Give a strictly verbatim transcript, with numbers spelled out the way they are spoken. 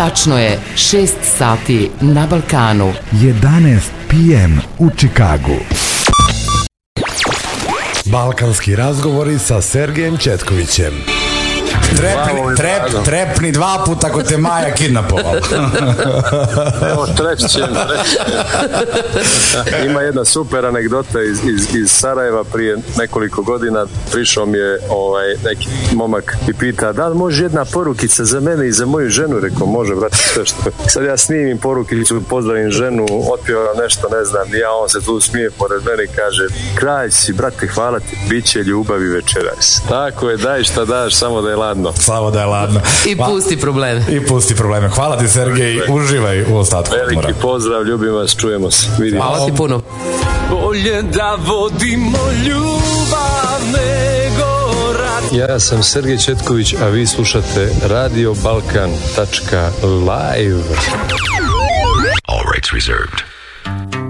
Tačno je šest sati na Balkanu. jedanaest pe em u Čikagu. Balkanski razgovori sa Sergejem Četkovićem. Trepni, trep, trepni dva puta ako te Maja kidnapovala. Evo, trepćem, trepćem. Ima jedna super anegdota iz, iz, iz Sarajeva prije nekoliko godina. Prišao mi je ovaj, neki momak i pita da li može jedna porukica za mene i za moju ženu. Rekao, može, brate, sve što. Sad ja snimim porukicu, pozdravim ženu, otpjevam nešto, ne znam, ja, on se tu smije pored mene i kaže, kralj si, brate, hvala ti, bit će ljubavi večeras. Tako je, daj šta daš, samo da je ladno. Slavo da je ladno. I pusti probleme. I pusti probleme. Hvala ti, Sergej, uživaj u ostatku. Veliki pozdrav, ljubim vas, čujemo se. Vidimo. Hvala ti puno. Bolje da vodimo ljubav nego rat. Ja sam Sergej Četković, a vi slušate radio balkan tačka live.